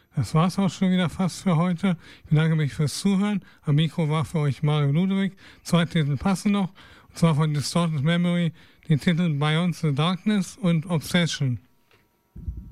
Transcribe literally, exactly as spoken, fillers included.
Das war's auch schon wieder fast für heute. Ich bedanke mich fürs Zuhören. Am Mikro war für euch Mario Ludwig. Zwei Titel passen noch, und zwar von Distorted Memory, die Titel Beyond the Darkness und Obsession.